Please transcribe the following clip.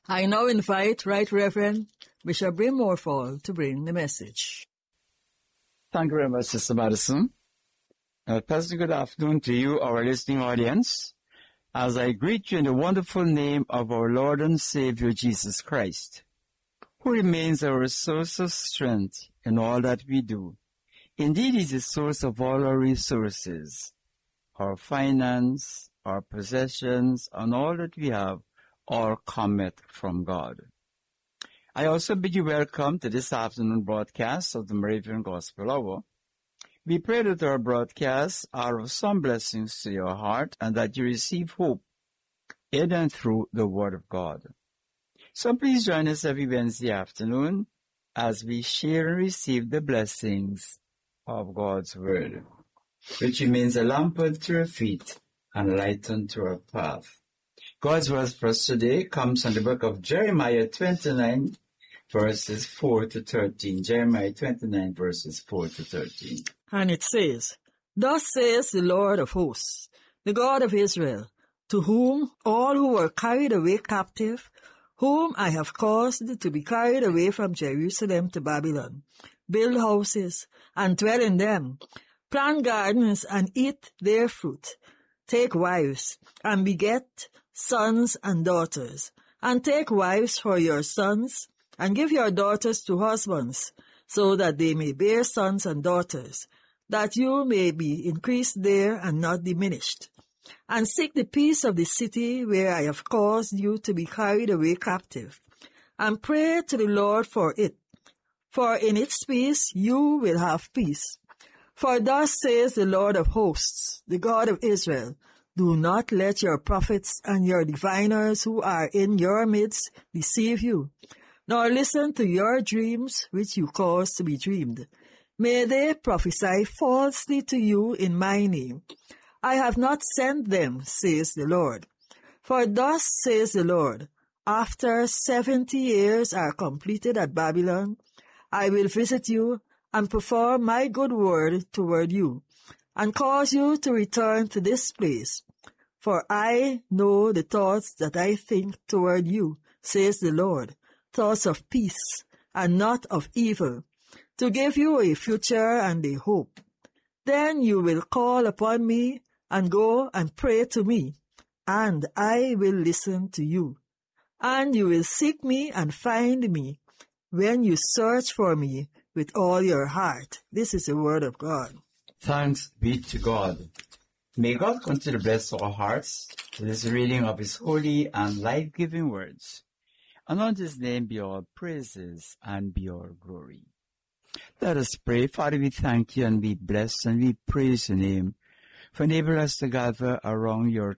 I now invite Right Reverend Bishop Brim Morfall to bring the message. Thank you very much, Sister Madison. A pleasant good afternoon to you, our listening audience, as I greet you in the wonderful name of our Lord and Savior Jesus Christ, who remains our source of strength in all that we do. Indeed, He is the source of all our resources, our finance, our possessions, and all that we have, all cometh from God. I also bid you welcome to this afternoon broadcast of the Moravian Gospel Hour. We pray that our broadcasts are of some blessings to your heart and that you receive hope in and through the Word of God. So please join us every Wednesday afternoon as we share and receive the blessings of God's Word, which remains a lamp unto our feet and a light unto our path. God's word for us today comes from the book of Jeremiah 29, verses 4 to 13. Jeremiah 29, verses 4 to 13. And it says, Thus says the Lord of hosts, the God of Israel, to whom all who were carried away captive, whom I have caused to be carried away from Jerusalem to Babylon, build houses and dwell in them, plant gardens and eat their fruit, take wives and beget sons and daughters, and take wives for your sons, and give your daughters to husbands, so that they may bear sons and daughters, that you may be increased there and not diminished. And seek the peace of the city where I have caused you to be carried away captive, and pray to the Lord for it, for in its peace you will have peace. For thus says the Lord of hosts, the God of Israel, do not let your prophets and your diviners who are in your midst deceive you, nor listen to your dreams which you cause to be dreamed. May they prophesy falsely to you in my name. I have not sent them, says the Lord. For thus says the Lord, after 70 years are completed at Babylon, I will visit you and perform my good word toward you, and cause you to return to this place. For I know the thoughts that I think toward you, says the Lord, thoughts of peace and not of evil, to give you a future and a hope. Then you will call upon me and go and pray to me, and I will listen to you. And you will seek me and find me when you search for me with all your heart. This is the word of God. Thanks be to God. May God continue to bless our hearts with this reading of His holy and life-giving words. And unto His name be all praises and be all glory. Let us pray. Father, we thank you and we bless and we praise your name for enabling us to gather around your